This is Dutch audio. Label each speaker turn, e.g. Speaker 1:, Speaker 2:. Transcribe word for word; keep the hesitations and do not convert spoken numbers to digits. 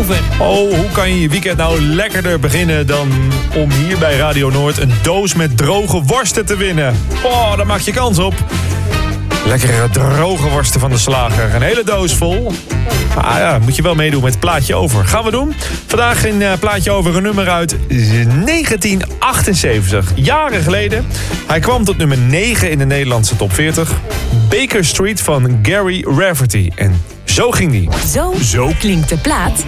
Speaker 1: over.
Speaker 2: Oh, hoe kan je je weekend nou lekkerder beginnen dan om hier bij Radio Noord een doos met droge worsten te winnen? Oh, daar maak je kans op. Lekkere droge worsten van de slager. Een hele doos vol. Ah ja, moet je wel meedoen met Plaatje Over. Gaan we doen. Vandaag in uh, Plaatje Over een nummer uit negentien achtenzeventig. Jaren geleden. Hij kwam tot nummer negen in de Nederlandse top veertig. Baker Street van Gary Rafferty. En zo ging die.
Speaker 1: Zo,
Speaker 2: Zo
Speaker 1: klinkt de plaat